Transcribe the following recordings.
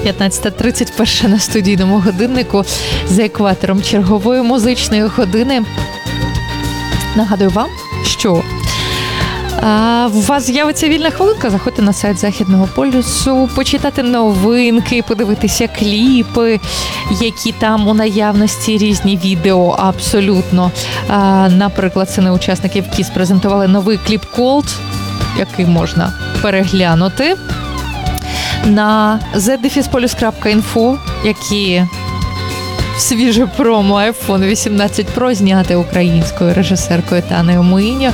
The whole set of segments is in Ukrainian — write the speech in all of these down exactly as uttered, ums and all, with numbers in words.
п'ятнадцята тридцять, перша на студійному годиннику за екватором чергової музичної години. Нагадую вам, що а, у вас з'явиться вільна хвилинка, заходьте на сайт Західного полюсу, почитати новинки, подивитися кліпи, які там у наявності, різні відео абсолютно. А, наприклад, сини учасників КІС презентували новий кліп «Cold», який можна переглянути на зет дефіс полюс крапка інфо, які свіже промо айфон вісімнадцять про зняти українською режисеркою Танею Муїньо.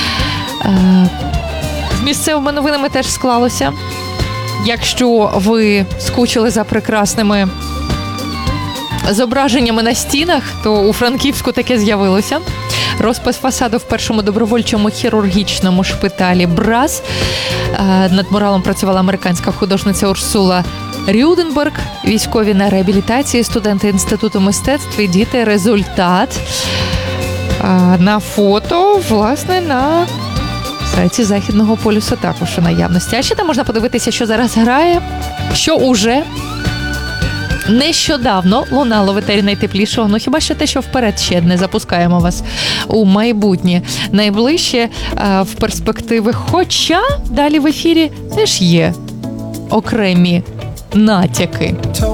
З місцевими новинами теж склалося. Якщо ви скучили за прекрасними зображеннями на стінах, то у Франківську таке з'явилося. Розпис фасаду в першому добровольчому хірургічному шпиталі «Брас». Над муралом працювала американська художниця Урсула Рюденберг, військові на реабілітації, студенти Інституту мистецтв і діти. Результат на фото, власне, на сайті Західного полюсу також у наявності. А ще там можна подивитися, що зараз грає, що уже нещодавно лунало в етері найтеплішого, ну хіба що те, що вперед ще не запускаємо вас у майбутнє найближче в перспективи. Хоча далі в ефірі теж є окремі натяки.